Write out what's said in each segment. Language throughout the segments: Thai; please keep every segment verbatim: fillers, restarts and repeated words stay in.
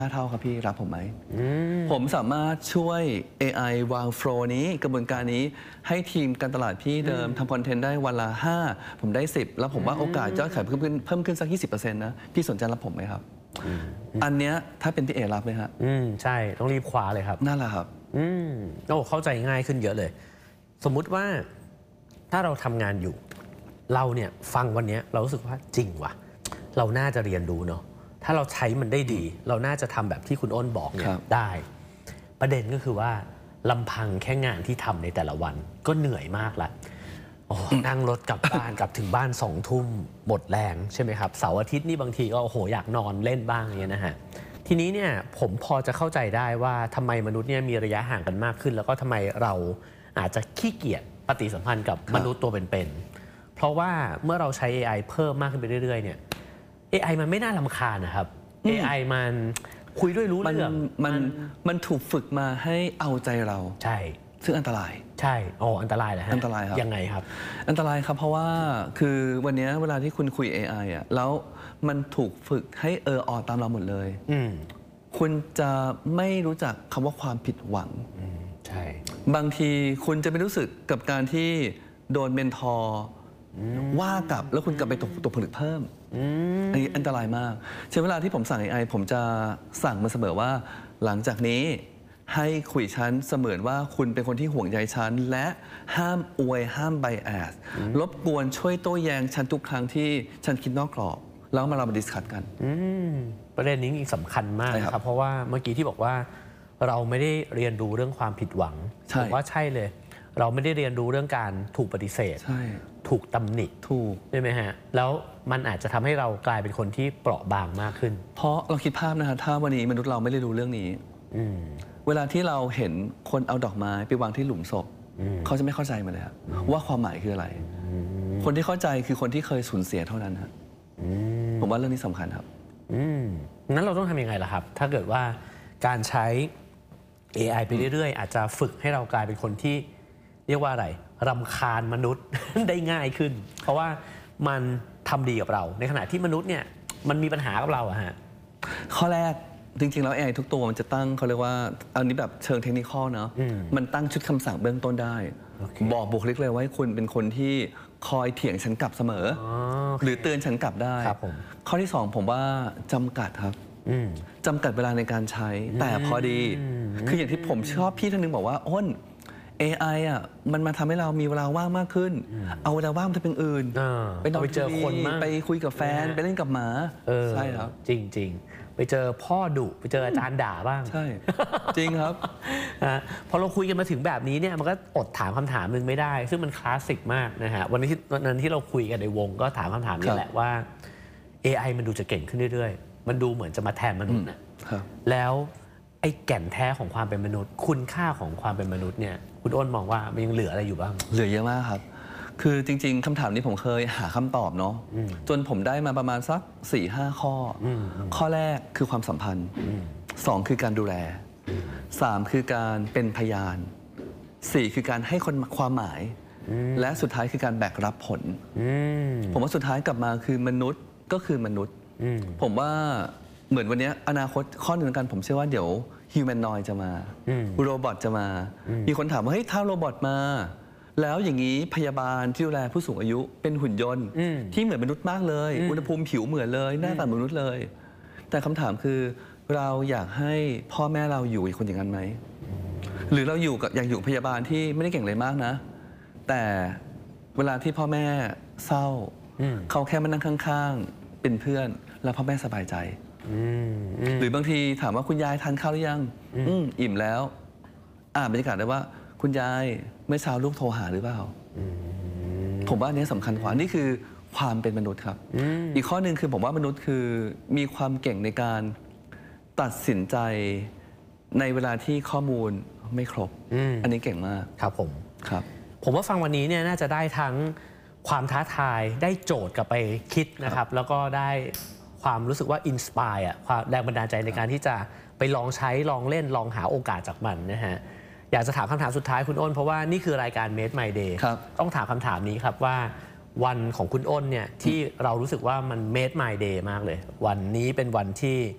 ห้าเท่าครับพี่รับผมไหมผมสามารถช่วย เอ ไอ วางโฟล์นี้กระบวนการนี้ให้ทีมการตลาดพี่เดิมทำคอนเทนต์ได้วันละห้าผมได้สิบแล้วผมว่าโอกาสยอดขายเพิ่มขึ้นเพิ่มขึ้นสัก ยี่สิบเปอร์เซ็นต์ นะพี่สนใจรับผมไหมครับอันเนี้ยถ้าเป็นพี่เอรับเลยฮะอืมใช่ต้องรีบคว้าเลยครับนั่นแหละครับอืมโอ้เข้าใจง่ายขึ้นเยอะเลยสมมุติว่าถ้าเราทำงานอยู่เราเนี่ยฟังวันนี้เรารู้สึกว่าจริงว่ะเราน่าจะเรียนรู้เนาะถ้าเราใช้มันได้ดีเราน่าจะทำแบบที่คุณอ้นบอกเนี่ยได้ประเด็นก็คือว่าลำพังแค่งานที่ทำในแต่ละวันก็เหนื่อยมากละโอ้นั่งรถกลับบ้านกลับถึงบ้านสองทุ่มหมดแรงใช่ไหมครับเสาร์อาทิตย์นี่บางทีก็โอ้โหอยากนอนเล่นบ้างอย่างเงี้ยนะฮะทีนี้เนี่ยผมพอจะเข้าใจได้ว่าทำไมมนุษย์เนี่ยมีระยะห่างกันมากขึ้นแล้วก็ทำไมเราอาจจะขี้เกียจปฏิสัมพันธ์กับมนุษย์ตัวเป็นๆเพราะว่าเมื่อเราใช้ เอ ไอ เพิ่มมากขึ้นไปเรื่อยๆเนี่ย เอ ไอ มันไม่น่ารำคาญนะครับ เอ ไอ มันคุยด้วยรู้เรื่องมันมันถูกฝึกมาให้เอาใจเราใช่ซึ่งอันตรายใช่อ๋ออันตรายเหรอฮะอันตรายครับยังไงครับอันตรายครับเพราะว่าคือวันนี้เวลาที่คุณคุย เอ ไอ อ่ะแล้วมันถูกฝึกให้เออออตามเราหมดเลยคุณจะไม่รู้จักคำว่าความผิดหวังใช่บางทีคุณจะไม่รู้สึกกับการที่โดนเมนทอร์ว่ากลับแล้วคุณกลับไปตกตกผลึกเพิ่มอันนี้อันตรายมากเช่นเวลาที่ผมสั่ง เอ ไอ ผมจะสั่งมาเสมอว่าหลังจากนี้ให้คุยฉันเสมือนว่าคุณเป็นคนที่ห่วงใยฉันและห้ามอวยห้ามไบแอสรบกวนช่วยโต้แย้งฉันทุกครั้งที่ฉันคิดนอกกรอบแล้วมาเรามาดิสคัสกันประเด็นนี้สำคัญมากครับเพราะว่าเมื่อกี้ที่บอกว่าเราไม่ได้เรียนรู้เรื่องความผิดหวังผมว่าใช่เลยเราไม่ได้เรียนรู้เรื่องการถูกปฏิเสธถูกตำหนิถูกใช่ไหมฮะแล้วมันอาจจะทำให้เรากลายเป็นคนที่เปราะบางมากขึ้นเพราะเราคิดภาพนะฮะถ้าวันนี้มนุษย์เราไม่ได้รู้เรื่องนี้เวลาที่เราเห็นคนเอาดอกไม้ไปวางที่หลุมศพเขาจะไม่เข้าใจมันเลยว่าความหมายคืออะไรคนที่เข้าใจคือคนที่เคยสูญเสียเท่านั้นครับผมว่าเรื่องนี้สำคัญครับนั้นเราต้องทำยังไงล่ะครับถ้าเกิดว่าการใช้ เอ ไอ ไปเรื่อยๆอาจจะฝึกให้เรากลายเป็นคนที่เรียกว่าอะไรรำคาญมนุษย์ได้ง่ายขึ้นเพราะว่ามันทำดีกับเราในขณะที่มนุษย์เนี่ยมันมีปัญหากับเราอะฮะข้อแรกจริงๆแล้ว เอ ไอ ทุกตัวมันจะตั้งเขาเรียกว่าอันนี้แบบเชิงเทคนิคเนาะมันตั้งชุดคำสั่งเบื้องต้นได้ okay. บอกบุคลิกเลยว่าคุณเป็นคนที่คอยเถียงฉันกลับเสมอ okay. หรือเตือนฉันกลับได้ข้อที่สองผมว่าจำกัดครับจำกัดเวลาในการใช้แต่พอดีคืออย่างที่ผมชอบพี่ท่านนึงบอกว่าอ้น เอ ไอ อ่ะมันมาทำให้เรามีเวลาว่างมากขึ้นเอาเวลาว่างไปทำเป็นอื่นไปนอนไปเจอคนมากไปคุยกับแฟนไปเล่นกับหมาใช่ครับจริงๆไปเจอพ่อดุไปเจออาจารย์ด่าบ้างใช่จริงครับพอเราคุยกันมาถึงแบบนี้เนี่ยมันก็อดถามคำถามหนึ่งไม่ได้ซึ่งมันคลาสสิกมากนะฮะวันนี้วันนั้นที่เราคุยกันในวงก็ถามคำถามนี้แหละว่า เอ ไอ มันดูจะเก่งขึ้นเรื่อยๆมันดูเหมือนจะมาแทนมนุษย์นะแล้วไอ้แก่นแท้ของความเป็นมนุษย์คุณค่าของความเป็นมนุษย์เนี่ยคุณอ้นมองว่ามันยังเหลืออะไรอยู่บ้างเหลือเยอะมากครับคือจริงๆคำถามนี้ผมเคยหาคำตอบเนาะจนผมได้มาประมาณสัก สี่ห้า ข้อข้อแรกคือความสัมพันธ์สองคือการดูแลสามคือการเป็นพยานสี่คือการให้คนความหมายและสุดท้ายคือการแบกรับผลผมว่าสุดท้ายกลับมาคือมนุษย์ก็คือมนุษย์ผมว่าเหมือนวันนี้อนาคตข้อหนึ่งกันผมเชื่อว่าเดี๋ยวฮิวแมนนอยด์จะมาโรบอทจะมามีคนถามว่าเฮ้ยถ้าโรบอทมาแล้วอย่างนี้พยาบาลที่ดูแลผู้สูงอายุเป็นหุ่นยนต์ที่เหมือนมนุษย์มากเลยอุณหภูมิผิวเหมือนเลยหน้าตาเหมือนมนุษย์เลยแต่คำถามคือเราอยากให้พ่อแม่เราอยู่กับคนอย่างนั้นไหมหรือเราอยู่กับอยากอยู่พยาบาลที่ไม่ได้เก่งอะไรมากนะแต่เวลาที่พ่อแม่เศร้าเขาแค่มานั่งข้างๆเป็นเพื่อนแล้วพ่อแม่สบายใจหรือบางทีถามว่าคุณยายทานข้าวหรือยังอิ่มแล้วอ่านบรรยากาศได้ว่าคุณยายเมื่อเช้าลูกโทรหาหรือเปล่าผมว่าอันนี้สำคัญกว่านี่คือความเป็นมนุษย์ครับอีกข้อหนึ่งคือผมว่ามนุษย์คือมีความเก่งในการตัดสินใจในเวลาที่ข้อมูลไม่ครบ อ, อันนี้เก่งมากครับผมครับผมว่าฟังวันนี้เนี่ยน่าจะได้ทั้งความท้าทายได้โจทย์กลับไปคิดนะครับแล้วก็ได้ความรู้สึกว่าอินสปายอ่ะความแรงบันดาลใจในการที่จะไปลองใช้ลองเล่นลองหาโอกาสจากมันนะฮะอยากจะถามคำถามสุดท้ายคุณอ้นเพราะว่านี่คือรายการ Made My Day ต้องถามคำถามนี้ครับว่าวันของคุณอ้นเนี่ยที่เรารู้สึกว่ามัน Made My Day มากเลยวันนี้เป็นวันที่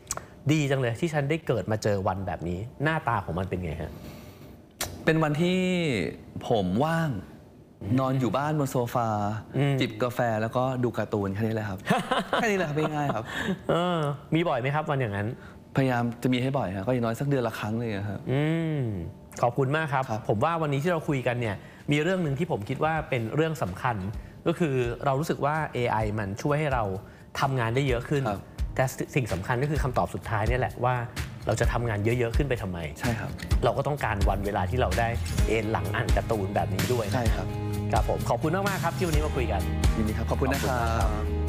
ดีจังเลยที่ฉันได้เกิดมาเจอวันแบบนี้หน้าตาของมันเป็นไงฮะเป็นวันที่ผมว่างนอนอยู่บ้านบนโซฟาจิบกาแฟแล้วก็ดูการ์ตูนแค่นี้แหละครับ แค่นี้แหละครับง่ายๆครับเออมีบ่อยไหมครับวันอย่างนั้นพยายามจะมีให้บ่อยครับก็อย่างน้อยสักเดือนละครั้งเลยครับอืมขอบคุณมากครับผมว่าวันนี้ที่เราคุยกันเนี่ยมีเรื่องหนึ่งที่ผมคิดว่าเป็นเรื่องสำคัญก็คือเรารู้สึกว่า เอ ไอ มันช่วยให้เราทำงานได้เยอะขึ้นแต่สิ่งสำคัญก็คือคำตอบสุดท้ายนี่แหละว่าเราจะทำงานเยอะๆขึ้นไปทำไมใช่ครับเราก็ต้องการวันเวลาที่เราได้เอนหลังอ่านการ์ตูนแบบนี้ด้วยใช่ครับครับผมขอบคุณมากๆครับที่วันนี้มาคุยกันยินดีครับขอบคุณนะครับ